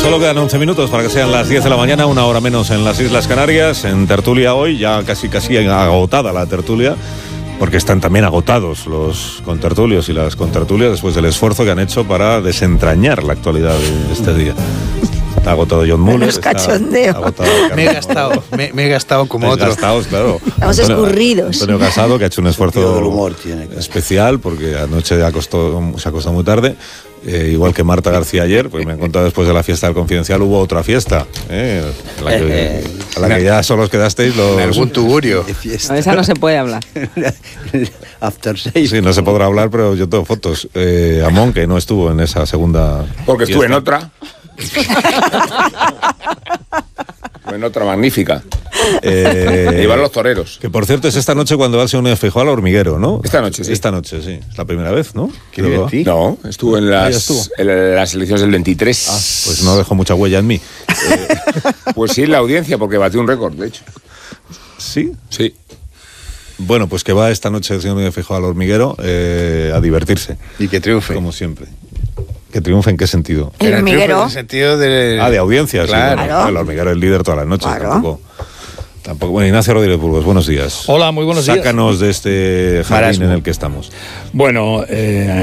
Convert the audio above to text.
Solo quedan 11 minutos para que sean las 10 de la mañana, una hora menos en las Islas Canarias. En tertulia hoy, ya casi agotada la tertulia, porque están también agotados los contertulios y las contertulias después del esfuerzo que han hecho para desentrañar la actualidad de este día. Está agotado John Muller. Menos cachondeo. Me he gastado como otro. Gastados, claro. Estamos escurridos. Antonio Casado, que ha hecho un esfuerzo del humor tiene que especial, porque anoche se acostó muy tarde. Igual que Marta García ayer, pues me han contado después de la fiesta del Confidencial hubo otra fiesta, a la que ya solo os quedasteis los... Algún tugurio. A esa no se puede hablar. After 6. Sí, no se podrá hablar, pero yo tengo fotos. Amón, que no estuvo en esa segunda... Porque estuve en fiesta. otra magnífica. Iban los toreros. Que por cierto es esta noche cuando va el señor Feijóo al Hormiguero, ¿no? Esta noche, sí. Esta noche, sí. Es la primera vez, ¿no? Creo que no, estuvo en las elecciones del 23. Pues no dejó mucha huella en mí. Pues sí, en la audiencia, porque batió un récord, de hecho. ¿Sí? Sí. Bueno, pues que va esta noche el señor Feijóo al Hormiguero a divertirse. Y que triunfe. Como siempre. ¿Que triunfe en qué sentido? El Hormiguero. En el sentido de... De audiencias. Claro. Sí, bueno, el Hormiguero es el líder todas las noches. Claro. Tampoco. Bueno, Ignacio Rodríguez Burgos, buenos días. Hola, muy buenos días. Sácanos de este jardín en el que estamos. Bueno,